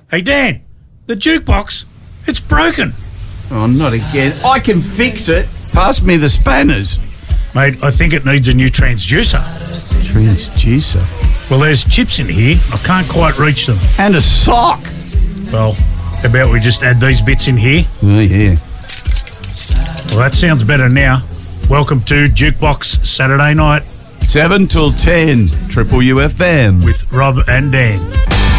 Hey, Dan, the jukebox, it's broken. Oh, not again. I can fix it. Pass me the spanners. Mate, I think it needs a new transducer. Transducer? Well, there's chips in here. I can't quite reach them. And a sock. Well, how about we just add these bits in here? Oh, yeah. Well, that sounds better now. Welcome to Jukebox Saturday Night 7 till 10, Triple UFM. with Rob and Dan.